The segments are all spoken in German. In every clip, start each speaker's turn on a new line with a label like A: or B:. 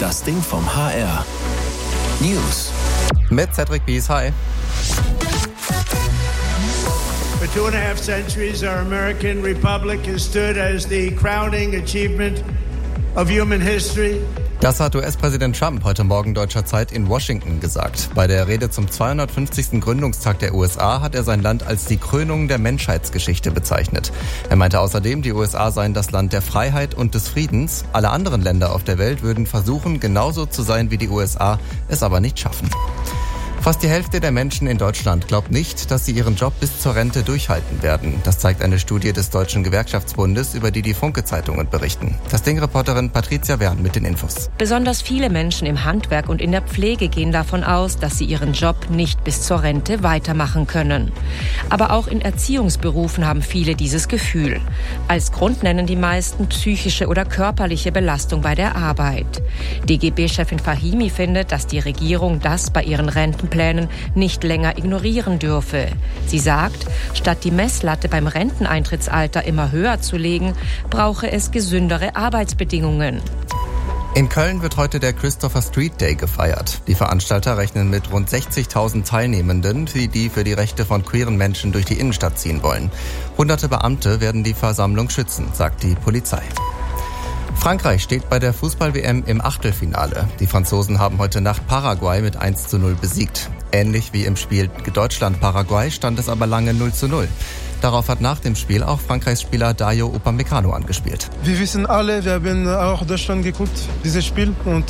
A: Das Ding vom HR. News.
B: Mit Cedric Bies, hi.
C: For 2.5 centuries, our American Republic has stood as the crowning achievement of human history.
B: Das hat US-Präsident Trump heute Morgen deutscher Zeit in Washington gesagt. Bei der Rede zum 250. Gründungstag der USA hat er sein Land als die Krönung der Menschheitsgeschichte bezeichnet. Er meinte außerdem, die USA seien das Land der Freiheit und des Friedens. Alle anderen Länder auf der Welt würden versuchen, genauso zu sein wie die USA, es aber nicht schaffen. Fast die Hälfte der Menschen in Deutschland glaubt nicht, dass sie ihren Job bis zur Rente durchhalten werden. Das zeigt eine Studie des Deutschen Gewerkschaftsbundes, über die Funke-Zeitungen berichten. Das Ding-Reporterin Patricia Wern mit den Infos.
D: Besonders viele Menschen im Handwerk und in der Pflege gehen davon aus, dass sie ihren Job nicht bis zur Rente weitermachen können. Aber auch in Erziehungsberufen haben viele dieses Gefühl. Als Grund nennen die meisten psychische oder körperliche Belastung bei der Arbeit. DGB-Chefin Fahimi findet, dass die Regierung das bei ihren Rentenplänen nicht länger ignorieren dürfe. Sie sagt, statt die Messlatte beim Renteneintrittsalter immer höher zu legen, brauche es gesündere Arbeitsbedingungen.
B: In Köln wird heute der Christopher Street Day gefeiert. Die Veranstalter rechnen mit rund 60.000 Teilnehmenden, die für die Rechte von queeren Menschen durch die Innenstadt ziehen wollen. Hunderte Beamte werden die Versammlung schützen, sagt die Polizei. Frankreich steht bei der Fußball-WM im Achtelfinale. Die Franzosen haben heute Nacht Paraguay mit 1:0 besiegt. Ähnlich wie im Spiel Deutschland-Paraguay stand es aber lange 0:0. Darauf hat nach dem Spiel auch Frankreichs Spieler Dayo Upamecano angespielt.
E: Wir wissen alle, wir haben auch Deutschland geguckt, dieses Spiel. Und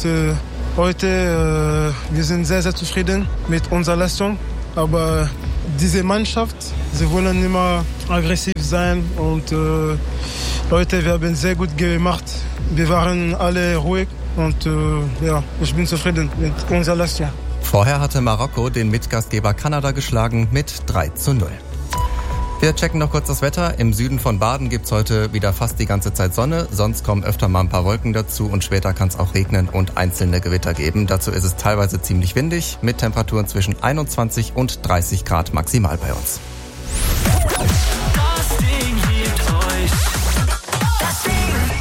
E: heute, wir sind sehr, sehr zufrieden mit unserer Leistung. Aber diese Mannschaft, sie wollen immer aggressiv sein. Und heute, wir haben sehr gut gemacht. Wir waren alle ruhig und ich bin zufrieden mit unserer Leistung.
B: Vorher hatte Marokko den Mitgastgeber Kanada geschlagen mit 3:0. Wir checken noch kurz das Wetter. Im Süden von Baden gibt's heute wieder fast die ganze Zeit Sonne. Sonst kommen öfter mal ein paar Wolken dazu und später kann es auch regnen und einzelne Gewitter geben. Dazu ist es teilweise ziemlich windig mit Temperaturen zwischen 21 und 30 Grad maximal bei uns.
A: Das Ding liebt euch. Das Ding.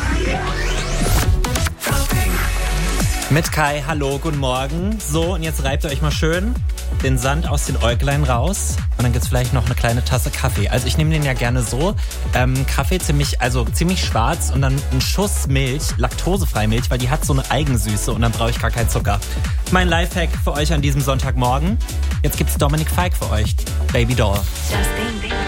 A: Das Ding.
F: Mit Kai, hallo, guten Morgen. So, und jetzt reibt ihr euch mal schön den Sand aus den Äuglein raus und dann gibt's vielleicht noch eine kleine Tasse Kaffee. Also ich nehme den ja gerne so. Kaffee ziemlich schwarz und dann ein Schuss Milch, laktosefreie Milch, weil die hat so eine Eigensüße und dann brauche ich gar keinen Zucker. Mein Lifehack für euch an diesem Sonntagmorgen. Jetzt gibt's Dominik Fike für euch. Baby Doll.
D: Das Ding.